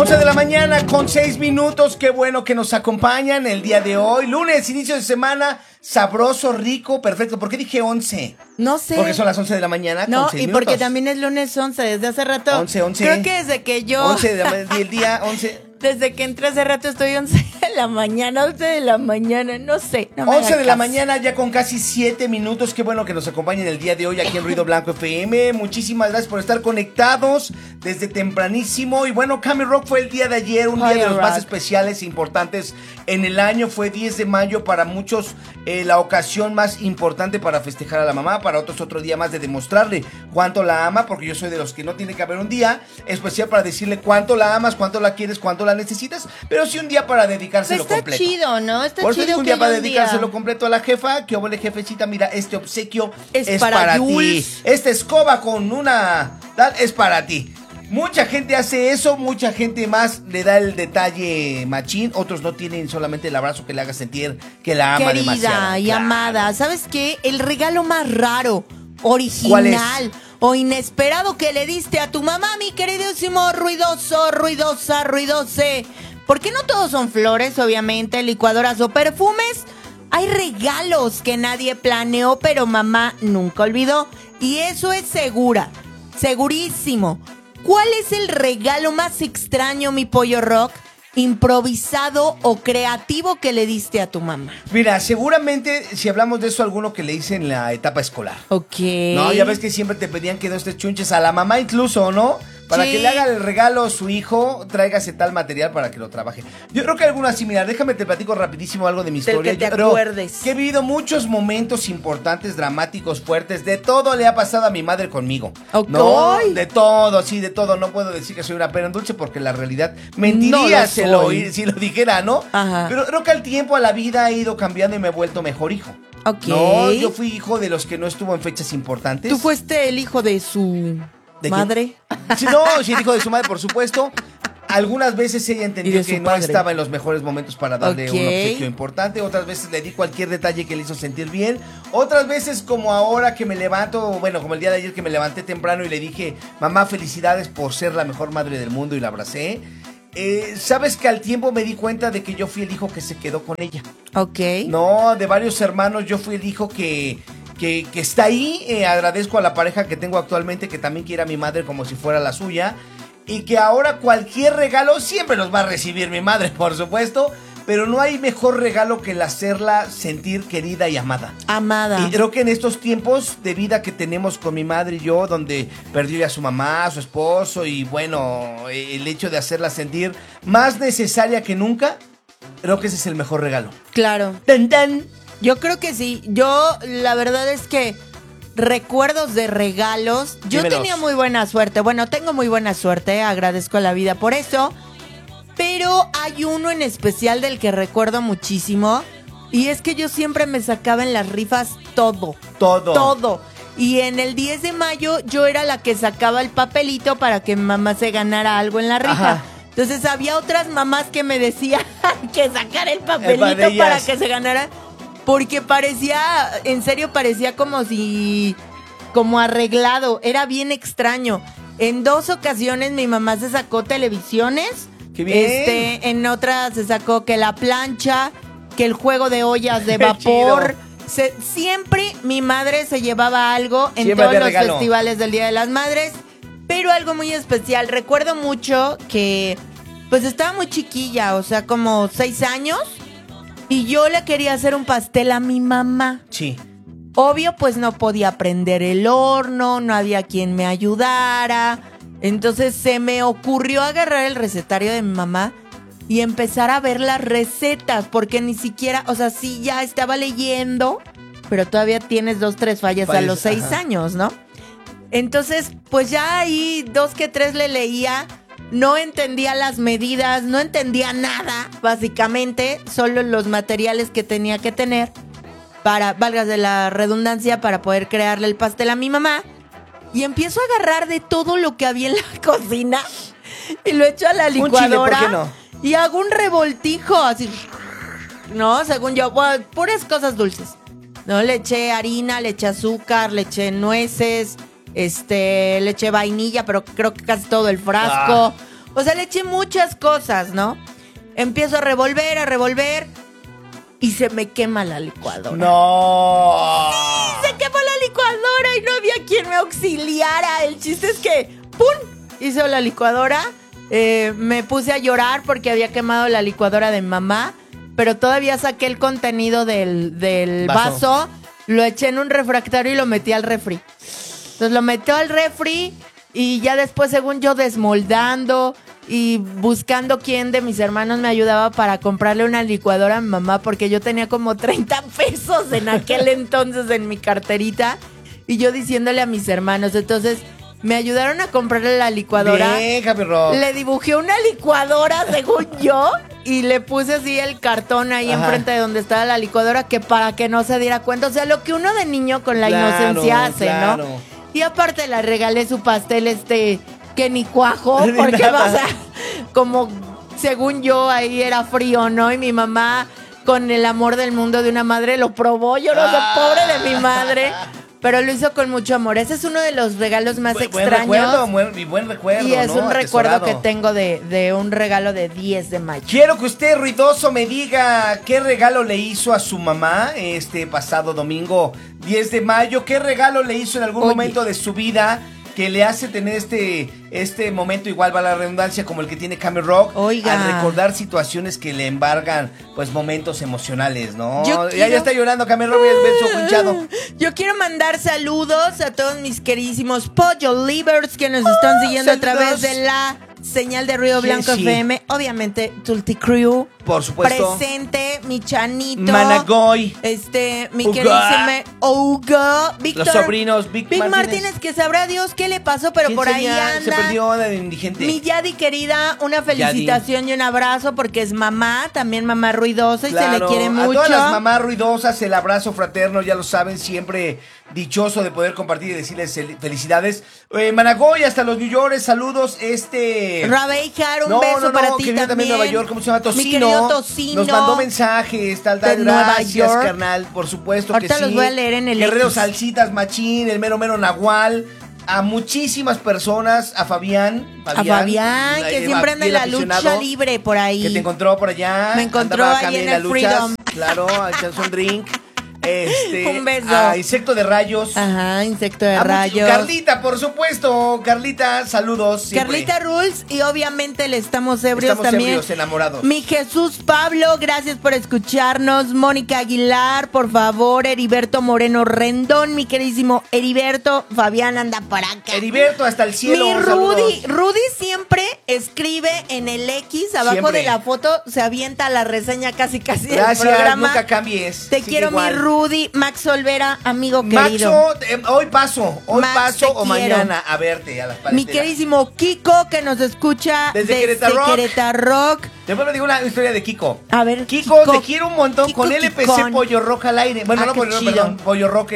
11 de la mañana con 6 minutos. Qué bueno que nos acompañan el día de hoy. Lunes, inicio de semana, sabroso, rico, perfecto. ¿Por qué dije 11? No sé. Porque son las 11 de la mañana con 6 minutos. No, y porque también es lunes 11, desde hace rato. 11. Creo que desde que yo... 11 del día, 11. Desde que entré hace rato estoy 11 de la mañana, 11 de la mañana, no sé. No 11 de la mañana ya con casi 7 minutos. Qué bueno que nos acompañen el día de hoy aquí en Ruido Blanco FM. Muchísimas gracias por estar conectados desde tempranísimo. Y bueno, Cami Rock fue el día de ayer, un día de los más especiales e importantes en el año. Fue 10 de mayo para muchos la ocasión más importante para festejar a la mamá. Para otros otro día más de demostrarle cuánto la ama, porque yo soy de los que no tiene que haber un día especial para decirle cuánto la amas, cuánto la quieres, cuánto la necesitas, pero sí un día para dedicárselo está completo. Está chido, ¿no? Está por chido un día para dedicárselo completo a la jefa. Que óvole, jefecita, mira, este obsequio es para ti. Esta escoba con una tal es para ti. Mucha gente hace eso, mucha gente más le da el detalle machín, otros no tienen solamente el abrazo que le haga sentir que la ama demasiado. Querida y amada, ¿sabes qué? El regalo más raro, original o inesperado que le diste a tu mamá, mi queridísimo ruidoso, ruidosa, ruidose. Porque no todos son flores, obviamente, licuadoras o perfumes. Hay regalos que nadie planeó, pero mamá nunca olvidó. Y eso es segurísimo. ¿Cuál es el regalo más extraño, mi pollo rock, improvisado o creativo que le diste a tu mamá? Mira, seguramente si hablamos de eso, alguno que le hice en la etapa escolar. Ok. No, ya ves que siempre te pedían que 2, 3 chunches a la mamá incluso, ¿no? Para que le haga el regalo a su hijo, tráigase tal material para que lo trabaje. Yo creo que alguna así, mira, déjame te platico rapidísimo algo de mi historia. Del que te acuerdes. Que he vivido muchos momentos importantes, dramáticos, fuertes. De todo le ha pasado a mi madre conmigo. Okay. No, de todo, sí, de todo. No puedo decir que soy una pera en dulce porque la realidad mentiría si lo dijera, ¿no? Ajá. Pero creo que al tiempo, a la vida, he ido cambiando y me he vuelto mejor hijo. Ok. No, yo fui hijo de los que no estuvo en fechas importantes. ¿Tú fuiste el hijo de su madre? Sí, no, sí, el hijo de su madre, por supuesto. Algunas veces ella entendió que no estaba en los mejores momentos para darle un obsequio importante. Otras veces le di cualquier detalle que le hizo sentir bien. Otras veces, como ahora que me levanto, bueno, como el día de ayer que me levanté temprano y le dije, mamá, felicidades por ser la mejor madre del mundo, y la abracé. Sabes que al tiempo me di cuenta de que yo fui el hijo que se quedó con ella. Ok. No, de varios hermanos yo fui el hijo que está ahí. Agradezco a la pareja que tengo actualmente, que también quiere a mi madre como si fuera la suya, y que ahora cualquier regalo siempre los va a recibir mi madre, por supuesto, pero no hay mejor regalo que el hacerla sentir querida y amada. Y creo que en estos tiempos de vida que tenemos con mi madre y yo, donde perdió ya a su mamá, a su esposo, y bueno, el hecho de hacerla sentir más necesaria que nunca, creo que ese es el mejor regalo. Claro. ¡Tan, tan! Yo creo que sí. Yo, la verdad es que recuerdos de regalos, yo tenía muy buena suerte. Bueno, tengo muy buena suerte, agradezco a la vida por eso. Pero hay uno en especial del que recuerdo muchísimo. Y es que yo siempre me sacaba en las rifas todo. Y en el 10 de mayo yo era la que sacaba el papelito para que mi mamá se ganara algo en la rifa. Ajá. Entonces había otras mamás que me decían que sacar el papelito para que se ganara. Porque en serio parecía como arreglado. Era bien extraño. En 2 ocasiones mi mamá se sacó televisiones. ¡Qué bien! En otras se sacó que la plancha, que el juego de ollas de vapor. Siempre mi madre se llevaba algo en todos los festivales del Día de las Madres. Pero algo muy especial. Recuerdo mucho que pues estaba muy chiquilla, o sea, como 6 años. Y yo le quería hacer un pastel a mi mamá. Sí. Obvio, pues no podía prender el horno, no había quien me ayudara. Entonces se me ocurrió agarrar el recetario de mi mamá y empezar a ver las recetas, porque ni siquiera, o sea, sí ya estaba leyendo, pero todavía tienes 2, 3 fallas a los 6 años, ¿no? Entonces, pues ya ahí 2 que 3 le leía. No entendía las medidas, no entendía nada, básicamente, solo los materiales que tenía que tener para, valgas de la redundancia, para poder crearle el pastel a mi mamá. Y empiezo a agarrar de todo lo que había en la cocina y lo echo a la licuadora. ¿Por qué no? Y hago un revoltijo, así, no, según yo, bueno, puras cosas dulces. No, le eché harina, le eché azúcar, le eché nueces, le eché vainilla, pero creo que casi todo el frasco. O sea, le eché muchas cosas, ¿no? Empiezo a revolver y se me quema la licuadora. ¡No! Sí, se quemó la licuadora y no había quien me auxiliara. El chiste es que, ¡pum!, hizo la licuadora. Me puse a llorar porque había quemado la licuadora de mamá, pero todavía saqué el contenido del vaso, lo eché en un refractario y lo metí al refri. Entonces lo metió al refri y ya después, según yo, desmoldando y buscando quién de mis hermanos me ayudaba para comprarle una licuadora a mi mamá, porque yo tenía como 30 pesos en aquel entonces en mi carterita, y yo diciéndole a mis hermanos. Entonces me ayudaron a comprarle la licuadora. Bien, Happy Rock. Le dibujé una licuadora, según yo, y le puse así el cartón ahí enfrente de donde estaba la licuadora, que para que no se diera cuenta. O sea, lo que uno de niño con la inocencia hace, ¿no? Y aparte le regalé su pastel que ni cuajo, porque o sea, como según yo ahí era frío, ¿no? Y mi mamá, con el amor del mundo de una madre, lo probó. Yo no sé, pobre de mi madre. Pero lo hizo con mucho amor. Ese es uno de los regalos más extraños. Buen recuerdo, y es un recuerdo atesorado que tengo de un regalo de 10 de mayo. Quiero que usted, ruidoso, me diga qué regalo le hizo a su mamá este pasado domingo 10 de mayo. ¿Qué regalo le hizo en algún momento de su vida que le hace tener este momento, igual va la redundancia, como el que tiene Camel Rock? Oiga, al recordar situaciones que le embargan, pues, momentos emocionales, ¿no? Ya está llorando Camel Rock, es beso hinchado. Yo quiero mandar saludos a todos mis queridísimos Pollo Livers que nos están siguiendo a través de la señal de Ruido Blanco FM. Obviamente, Tulti Crew. Por supuesto. Presente, mi Chanito. Managoy. Mi queridísimo Hugo. Víctor. Los sobrinos, Vic Martínez, que sabrá Dios qué le pasó, pero por ahí anda. Se perdió de indigente. Mi Yadi querida, una felicitación y un abrazo, porque es mamá, también mamá ruidosa, y se le quiere mucho. A todas las mamás ruidosas, el abrazo fraterno, ya lo saben, siempre dichoso de poder compartir y decirles felicidades. Managoy, hasta los New York, saludos. Rabeijar, un beso para ti que viene también Nueva York, ¿cómo se llama? Tocino. Mi querido Tocino. Nos mandó mensajes, tal, de gracias, Nueva York. carnal, por supuesto. Ahorita que sí. los voy a leer en el Guerrero X. Salsitas, Machín, el mero Nahual, a muchísimas personas, a Fabián, que siempre anda en la lucha libre por ahí. Que te encontró por allá. Me encontró ahí en el Freedom. Claro, a echarse un drink. Un beso. A Insecto de Rayos. Ajá, Insecto de Rayos. Carlita, por supuesto. Carlita, saludos. Siempre. Carlita Rules, y obviamente le estamos ebrios también. Ebrios, enamorados. Mi Jesús Pablo, gracias por escucharnos. Mónica Aguilar, por favor. Heriberto Moreno Rendón, mi queridísimo Heriberto. Fabián anda para acá. Heriberto, hasta el cielo. Mi Rudy siempre escribe en el X, abajo siempre. De la foto, se avienta la reseña casi Gracias, del programa. Nunca cambies. Te quiero, igual. Mi Rudy. Max Olvera, amigo querido. Maxo, hoy paso Max, o mañana a verte a las paleteras. Mi queridísimo Kiko, que nos escucha desde Querétaro Rock. Después me digo una historia de Kiko. A ver, Kiko, te quiero un montón. Kiko, con LPC Kikón. Pollo Rock al aire. Bueno, no Pollo Rock, perdón. Pollo Rock,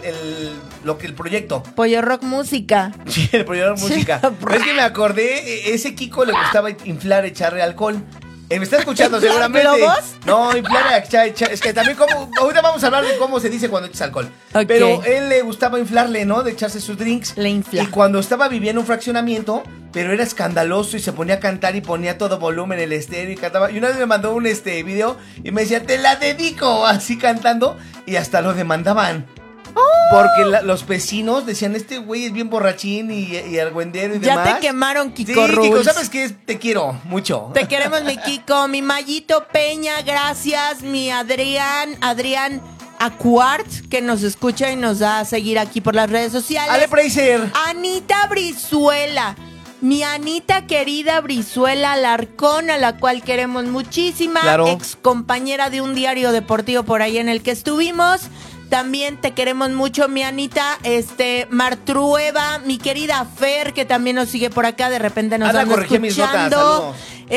el proyecto. Pollo Rock Música. Sí, el Pollo Rock Música. Es que me acordé, ese Kiko le gustaba inflar, echarle alcohol. Me está escuchando seguramente. ¿Pero vos? No, inflar, es que también ahorita vamos a hablar de cómo se dice cuando echas alcohol. Okay. Pero él le gustaba inflarle, ¿no? De echarse sus drinks. Le infla. Y cuando vivía en un fraccionamiento, pero era escandaloso y se ponía a cantar y ponía todo volumen el estéreo y cantaba. Y una vez me mandó un video y me decía, te la dedico, así cantando, y hasta lo demandaban. Porque los vecinos decían, este güey es bien borrachín y argüendero y demás. Ya te quemaron, Kiko Sí, Rules. Kiko, ¿sabes qué? Te quiero mucho. Te queremos, mi Kiko. Mi Mayito Peña, gracias. Mi Adrián Acuart, que nos escucha y nos da a seguir aquí por las redes sociales. Ale Preiser. Anita Brizuela. Mi Anita querida Brizuela Alarcón, a la cual queremos muchísima. Claro. Ex compañera de un diario deportivo por ahí en el que estuvimos. También te queremos mucho, mi Anita. Martrueva, mi querida Fer, que también nos sigue por acá. De repente nos anda escuchando.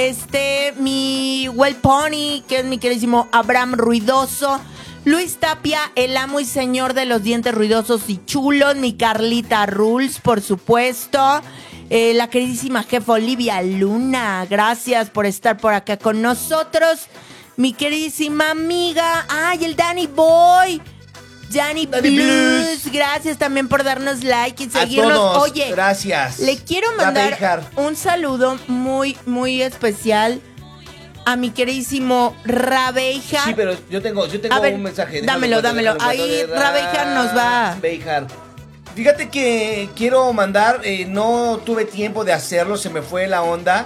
Mi Well Pony, que es mi queridísimo Abraham Ruidoso. Luis Tapia, el amo y señor de los dientes ruidosos y chulos. Mi Carlita Rules, por supuesto. La queridísima jefa Olivia Luna, gracias por estar por acá con nosotros. Mi queridísima amiga, el Danny Boy. Danny Blues, gracias también por darnos like y seguirnos. A todos, oye, gracias. Le quiero mandar un saludo muy, muy especial a mi queridísimo Rabeija. Sí, pero yo tengo un mensaje. Dámelo. Ahí Rabeija nos va. Rabeija. Fíjate que quiero mandar, no tuve tiempo de hacerlo, se me fue la onda,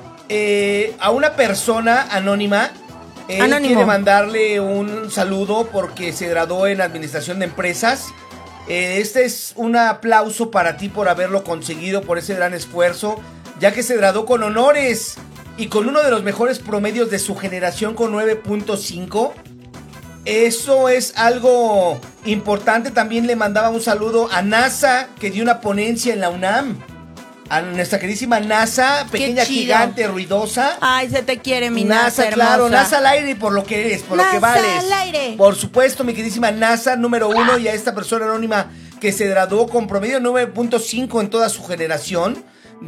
a una persona anónima. Quiere mandarle un saludo porque se graduó en Administración de Empresas. Este es un aplauso para ti por haberlo conseguido, por ese gran esfuerzo, ya que se graduó con honores y con uno de los mejores promedios de su generación con 9.5. Eso es algo importante. También le mandaba un saludo a NASA, que dio una ponencia en la UNAM. A nuestra queridísima NASA, pequeña gigante ruidosa. Ay, se te quiere mi NASA, hermosa. Claro, NASA al aire por lo que eres, por NASA lo que vales. NASA al aire. Por supuesto, mi queridísima NASA, número 1, y a esta persona anónima que se graduó con promedio 9.5 en toda su generación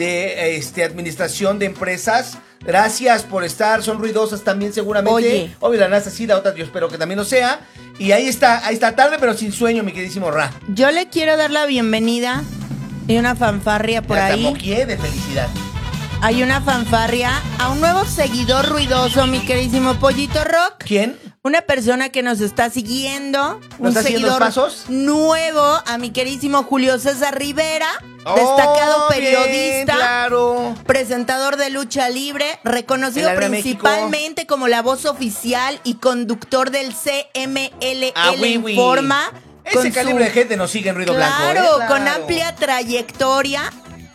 de Administración de Empresas. Gracias por estar, son ruidosas también seguramente. Oye. Obvio, la NASA sí, la otra yo espero que también lo sea. Y ahí está tarde pero sin sueño, mi queridísimo Ra. Yo le quiero dar la bienvenida y una fanfarria por ahí. De felicidad. Hay una fanfarria a un nuevo seguidor ruidoso, mi queridísimo Pollito Rock. ¿Quién? Una persona que nos está siguiendo. ¿Nos está siguiendo los pasos? Nuevo a mi queridísimo Julio César Rivera. Destacado periodista, bien, claro. Presentador de lucha libre, reconocido principalmente como la voz oficial y conductor del CMLL Informa. Ese calibre de gente nos sigue en Ruido Blanco. Claro, con amplia trayectoria.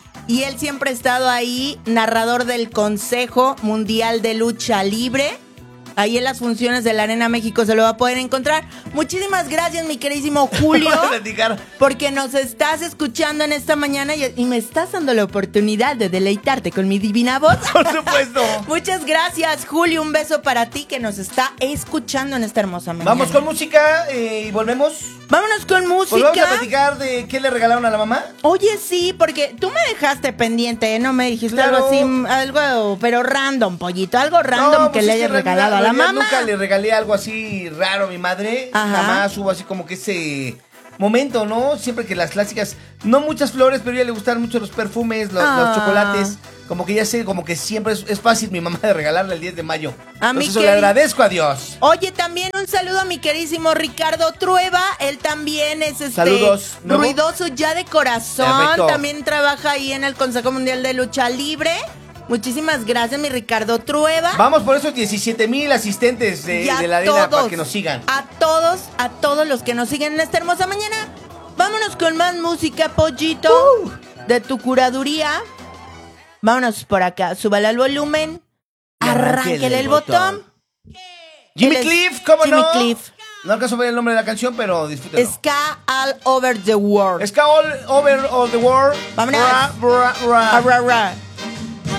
Y él siempre ha estado ahí, narrador del Consejo Mundial de Lucha Libre. Ahí en las funciones de la Arena México se lo va a poder encontrar. Muchísimas gracias, mi queridísimo Julio, porque nos estás escuchando en esta mañana y me estás dando la oportunidad de deleitarte con mi divina voz. Por supuesto. Muchas gracias, Julio. Un beso para ti que nos está escuchando en esta hermosa mañana. Vamos con música y volvemos. Vámonos con música. Pues vamos a platicar de qué le regalaron a la mamá. Oye, sí, porque tú me dejaste pendiente, no me dijiste algo así, algo, pero random, Pollito, algo random que le hayas regalado a la mamá. Nunca le regalé algo así raro a mi madre. Ajá. Jamás hubo así como que ese momento, ¿no? Siempre que las clásicas, no muchas flores, pero a ella le gustan mucho los perfumes, los chocolates. Como que ya sé, como que siempre es fácil mi mamá de regalarle el 10 de mayo. A mí le agradezco a Dios. Oye, también un saludo a mi queridísimo Ricardo Trueba. Él también es Saludos, ruidoso ya de corazón. Perfecto. También trabaja ahí en el Consejo Mundial de Lucha Libre. Muchísimas gracias, mi Ricardo Trueba. Vamos por esos 17,000 asistentes de la arena para que nos sigan. A todos los que nos siguen en esta hermosa mañana. Vámonos con más música, Pollito, de tu curaduría. Vámonos por acá, súbale al volumen, arránquele el botón. Jimmy Cliff, ¿cómo no? Jimmy Cliff. No alcanzo a ver el nombre de la canción, pero disfrútenlo. Ska All Over the World. Ska All Over the World. Vámonos. Ra, ra, ra. Ra, ra.